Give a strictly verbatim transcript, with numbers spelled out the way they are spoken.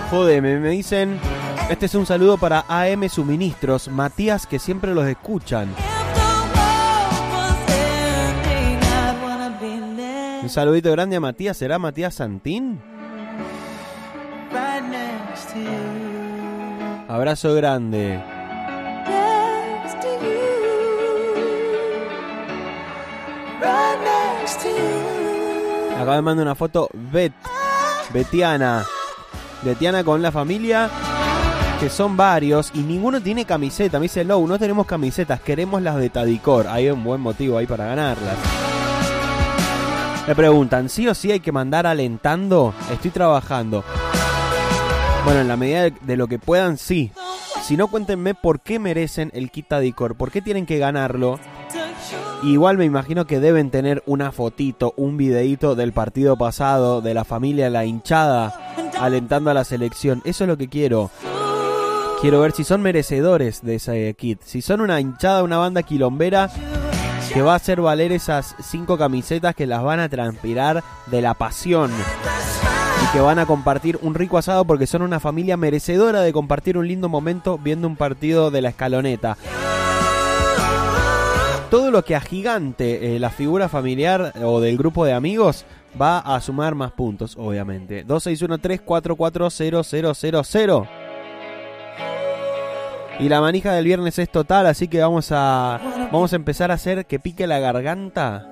Jodeme, me dicen, este es un saludo para A M Suministros, Matías, que siempre los escuchan. Un saludito grande a Matías, ¿será Matías Santín? Abrazo grande. Acá me manda una foto Bet, Betiana. Betiana con la familia, que son varios y ninguno tiene camiseta. Me dice Lou, no tenemos camisetas, queremos las de Tadicor. Hay un buen motivo ahí para ganarlas. Me preguntan, ¿sí o sí hay que mandar alentando? Estoy trabajando. Bueno, en la medida de, de lo que puedan, sí. Si no, cuéntenme por qué merecen el kit Tadicor, por qué tienen que ganarlo. Igual me imagino que deben tener una fotito, un videíto del partido pasado, de la familia, la hinchada, alentando a la selección. Eso es lo que quiero. Quiero ver si son merecedores de ese kit. Si son una hinchada, una banda quilombera que va a hacer valer esas cinco camisetas, que las van a transpirar de la pasión y que van a compartir un rico asado porque son una familia merecedora de compartir un lindo momento viendo un partido de la escaloneta. Todo lo que agigante eh, la figura familiar o del grupo de amigos va a sumar más puntos, obviamente. dos seis uno tres cuatro cuatro cero cero cero cero. Y la manija del viernes es total, así que vamos a vamos a empezar a hacer que pique la garganta